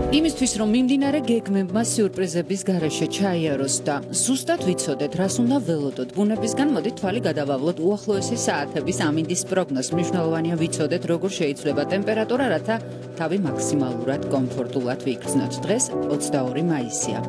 იმისთვის, რომ მიმდინარე გეგმებმა სიურპრიზების გარეშე ჩაიაროს და ზუსტად ვიცოდეთ, რას უნდა ველოდოთ ბუნებისგან, მოდით თვალი გადავავლოთ უახლოესი საათების ამინდის პროგნოზს. მნიშვნელოვანია ვიცოდეთ, როგორ შეიძლება ტემპერატურა, რათა თავი მაქსიმალურად კომფორტულად ვიგრძნოთ. დღეს 22 მაისია.